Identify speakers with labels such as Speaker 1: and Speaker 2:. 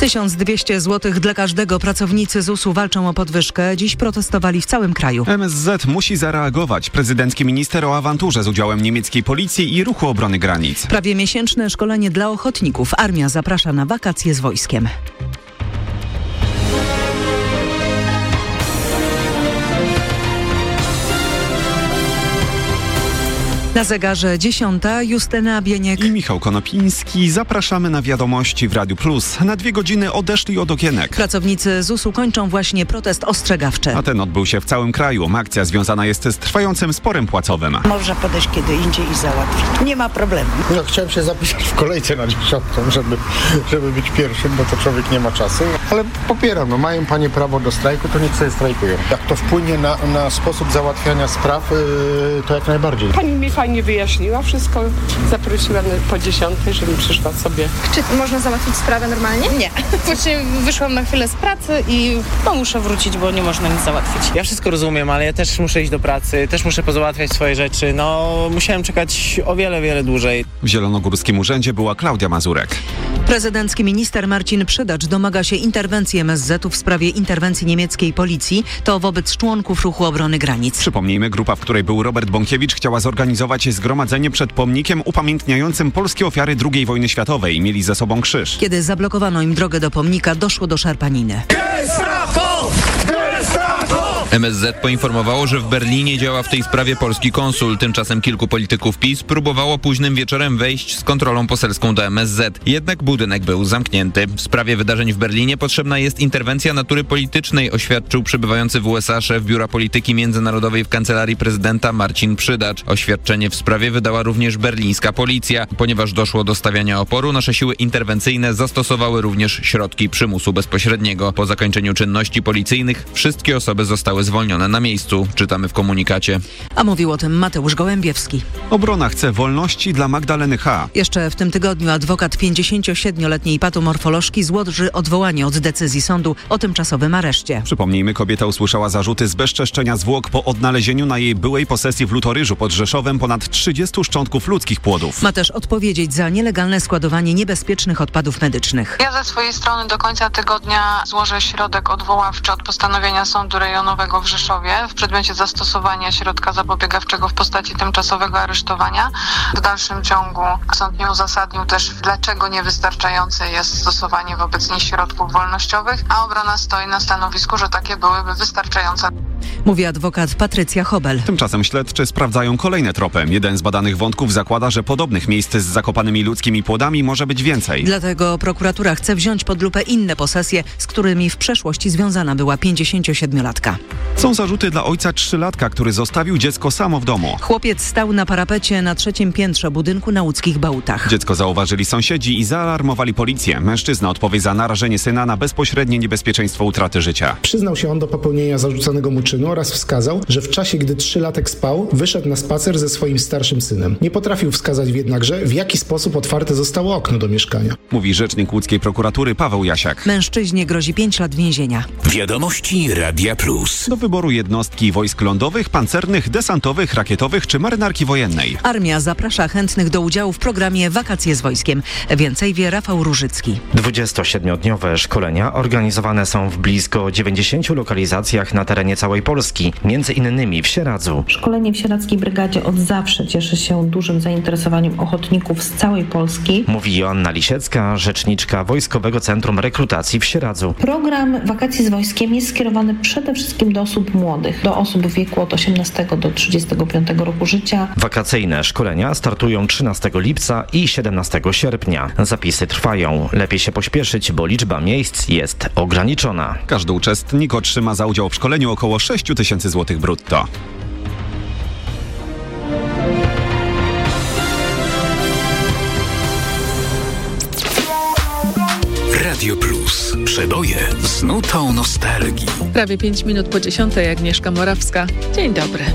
Speaker 1: 1200 zł dla każdego. Pracownicy ZUS-u walczą o podwyżkę. Dziś protestowali w całym kraju.
Speaker 2: MSZ musi zareagować. Prezydencki minister o awanturze z udziałem niemieckiej policji i Ruchu Obrony Granic.
Speaker 1: Prawie miesięczne szkolenie dla ochotników. Armia zaprasza na wakacje z wojskiem. Na zegarze 10. Justyna Bieniek
Speaker 2: i Michał Konopiński. Zapraszamy na wiadomości w Radiu Plus. Na 2 godziny odeszli od okienek.
Speaker 1: Pracownicy ZUS-u kończą właśnie protest ostrzegawczy.
Speaker 2: A ten odbył się w całym kraju. Akcja związana jest z trwającym sporem płacowym.
Speaker 3: Można podejść kiedy indziej i załatwić. Nie ma problemu.
Speaker 4: No, chciałem się zapisać w kolejce na 10, żeby być pierwszym, bo to człowiek nie ma czasu. Ale popieram, mają panie prawo do strajku, to niech sobie strajkują. Jak to wpłynie na sposób załatwiania spraw, to jak najbardziej.
Speaker 5: Pani mi fajnie wyjaśniła wszystko. Zaprosiła po 10, żebym przyszła sobie.
Speaker 6: Czy można załatwić sprawę normalnie?
Speaker 7: Nie. Właśnie wyszłam na chwilę z pracy i muszę wrócić, bo nie można nic załatwić.
Speaker 8: Ja wszystko rozumiem, ale ja też muszę iść do pracy, też muszę pozałatwiać swoje rzeczy. Musiałem czekać o wiele, wiele dłużej.
Speaker 2: W Zielonogórskim Urzędzie była Klaudia Mazurek.
Speaker 1: Prezydencki minister Marcin Przydacz domaga się interwencji MSZ-u w sprawie interwencji niemieckiej policji. To wobec członków Ruchu Obrony Granic.
Speaker 2: Przypomnijmy, grupa, w której był Robert Bąkiewicz, chciała zorganizować zgromadzenie przed pomnikiem upamiętniającym polskie ofiary II wojny światowej. Mieli ze sobą krzyż.
Speaker 1: Kiedy zablokowano im drogę do pomnika, doszło do szarpaniny.
Speaker 9: MSZ poinformowało, że w Berlinie działa w tej sprawie polski konsul. Tymczasem kilku polityków PiS próbowało późnym wieczorem wejść z kontrolą poselską do MSZ. Jednak budynek był zamknięty. W sprawie wydarzeń w Berlinie potrzebna jest interwencja natury politycznej, oświadczył przebywający w USA szef Biura Polityki Międzynarodowej w Kancelarii Prezydenta Marcin Przydacz. Oświadczenie w sprawie wydała również berlińska policja. Ponieważ doszło do stawiania oporu, nasze siły interwencyjne zastosowały również środki przymusu bezpośredniego. Po zakończeniu czynności policyjnych wszystkie osoby zostały zwolnione na miejscu, czytamy w komunikacie.
Speaker 1: A mówił o tym Mateusz Gołębiewski.
Speaker 2: Obrona chce wolności dla Magdaleny H.
Speaker 1: Jeszcze w tym tygodniu adwokat 57-letniej patomorfolożki złoży odwołanie od decyzji sądu o tymczasowym areszcie.
Speaker 2: Przypomnijmy, kobieta usłyszała zarzuty zbezczeszczenia zwłok po odnalezieniu na jej byłej posesji w Lutoryżu pod Rzeszowem ponad 30 szczątków ludzkich płodów.
Speaker 1: Ma też odpowiedzieć za nielegalne składowanie niebezpiecznych odpadów medycznych.
Speaker 10: Ja ze swojej strony do końca tygodnia złożę środek odwoławczy od postanowienia Sądu Rejonowego w Rzeszowie w przedmiocie zastosowania środka zapobiegawczego w postaci tymczasowego aresztowania. W dalszym ciągu sąd nie uzasadnił też, dlaczego niewystarczające jest stosowanie wobec nich środków wolnościowych, a obrona stoi na stanowisku, że takie byłyby wystarczające.
Speaker 1: Mówi adwokat Patrycja Hobel.
Speaker 2: Tymczasem śledczy sprawdzają kolejne tropy. Jeden z badanych wątków zakłada, że podobnych miejsc z zakopanymi ludzkimi płodami może być więcej.
Speaker 1: Dlatego prokuratura chce wziąć pod lupę inne posesje, z którymi w przeszłości związana była 57-latka.
Speaker 2: Są zarzuty dla ojca 3-latka, który zostawił dziecko samo w domu.
Speaker 1: Chłopiec stał na parapecie na 3. piętrze budynku na łódzkich Bałutach.
Speaker 2: Dziecko zauważyli sąsiedzi i zaalarmowali policję. Mężczyzna odpowie za narażenie syna na bezpośrednie niebezpieczeństwo utraty życia.
Speaker 11: Przyznał się on do popełnienia zarzucanego mu czynu oraz wskazał, że w czasie, gdy 3-latek spał, wyszedł na spacer ze swoim starszym synem. Nie potrafił wskazać jednakże, w jaki sposób otwarte zostało okno do mieszkania.
Speaker 2: Mówi rzecznik łódzkiej prokuratury Paweł Jasiak.
Speaker 1: Mężczyźnie grozi 5 lat więzienia.
Speaker 12: Wiadomości Radia Plus.
Speaker 2: Do wyboru jednostki wojsk lądowych, pancernych, desantowych, rakietowych czy marynarki wojennej.
Speaker 1: Armia zaprasza chętnych do udziału w programie Wakacje z wojskiem. Więcej wie Rafał Różycki.
Speaker 13: 27-dniowe szkolenia organizowane są w blisko 90 lokalizacjach na terenie całej Polski, między innymi w Sieradzu.
Speaker 14: Szkolenie w Sieradzkiej Brygadzie od zawsze cieszy się dużym zainteresowaniem ochotników z całej Polski.
Speaker 13: Mówi Joanna Lisiecka, rzeczniczka Wojskowego Centrum Rekrutacji w Sieradzu.
Speaker 14: Program Wakacje z wojskiem jest skierowany przede wszystkim do osób młodych, do osób w wieku od 18 do 35 roku życia.
Speaker 13: Wakacyjne szkolenia startują 13 lipca i 17 sierpnia. Zapisy trwają. Lepiej się pośpieszyć, bo liczba miejsc jest ograniczona.
Speaker 2: Każdy uczestnik otrzyma za udział w szkoleniu około 6 000 złotych brutto.
Speaker 12: Radio Plus. Przeboje z nutą nostalgii.
Speaker 15: Prawie 5 minut po 10:00, Agnieszka Morawska. Dzień dobry.